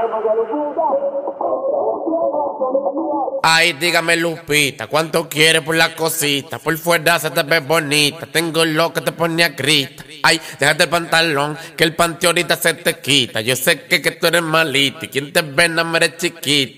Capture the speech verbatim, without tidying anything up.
Ay, dígame Lupita, ¿cuánto quieres por la cosita? Por fuera se te ve bonita, tengo lo que te pone a grita. Ay, déjate el pantalón, que el panty ahorita se te quita. Yo sé que, que tú eres malita y quien te ve no me eres chiquita.